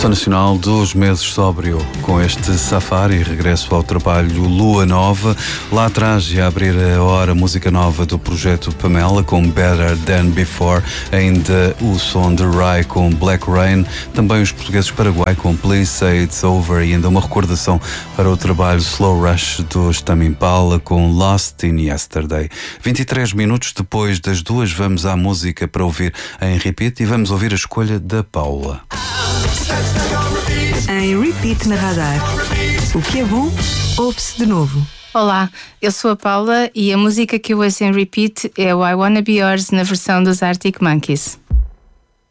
Alfa Nacional dos meses sóbrio, com este Safari, regresso ao trabalho Lua Nova. Lá atrás, já a abrir a hora, música nova do projeto Pamela, com Better Than Before, ainda o som de Rai com Black Rain, também os portugueses Paraguai com Please Say It's Over, e ainda uma recordação para o trabalho Slow Rush dos Tame Impala com Lost in Yesterday. 23 minutos depois das 2, vamos à música para ouvir em repeat e vamos ouvir a escolha da Paula. Em repeat na Radar. O que é bom, ouve-se de novo. Olá, eu sou a Paula e a música que eu ouço em repeat é o I Wanna Be Yours na versão dos Arctic Monkeys.